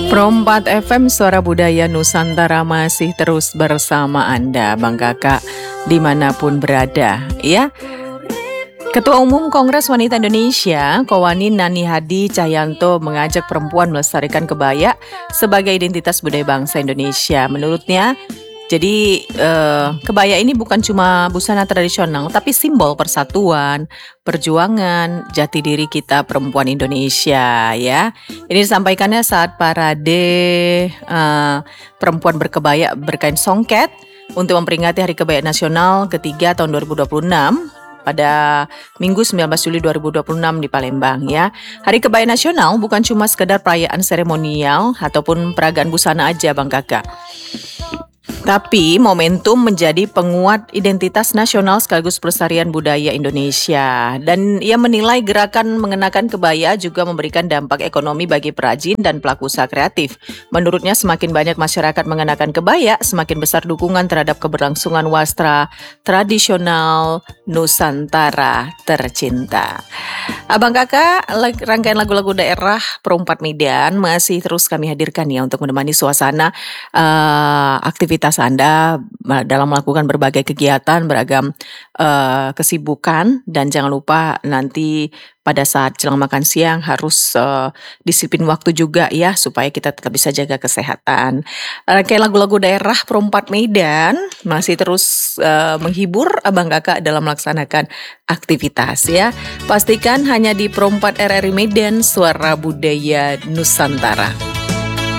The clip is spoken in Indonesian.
Pro 4 FM Suara Budaya Nusantara masih terus bersama Anda, Bang Kakak, dimanapun berada, ya. Ketua Umum Kongres Wanita Indonesia, Kowani Nani Hadi Cahyanto mengajak perempuan melestarikan kebaya sebagai identitas budaya bangsa Indonesia. Menurutnya, jadi kebaya ini bukan cuma busana tradisional, tapi simbol persatuan, perjuangan, jati diri kita perempuan Indonesia, ya. Ini disampaikannya saat parade perempuan berkebaya berkain songket untuk memperingati Hari Kebaya Nasional ketiga tahun 2026 pada Minggu 19 Juli 2026 di Palembang, ya. Hari Kebaya Nasional bukan cuma sekedar perayaan seremonial ataupun peragaan busana aja, Bang Kakak. Tapi momentum menjadi penguat identitas nasional sekaligus pelestarian budaya Indonesia. Dan ia menilai gerakan mengenakan kebaya juga memberikan dampak ekonomi bagi perajin dan pelaku usaha kreatif. Menurutnya semakin banyak masyarakat mengenakan kebaya, semakin besar dukungan terhadap keberlangsungan wastra tradisional Nusantara tercinta. Abang Kakak, rangkaian lagu-lagu daerah Pro 4 Medan masih terus kami hadirkan ya untuk menemani suasana aktivitas Anda dalam melakukan berbagai kegiatan, beragam kesibukan, dan jangan lupa nanti pada saat jelang makan siang harus disiplin waktu juga ya supaya kita tetap bisa jaga kesehatan. Rangkaian lagu-lagu daerah Pro 4 Medan masih terus menghibur Abang Kakak dalam melaksanakan aktivitas ya. Pastikan hanya di Pro 4 RRI Medan, Suara Budaya Nusantara.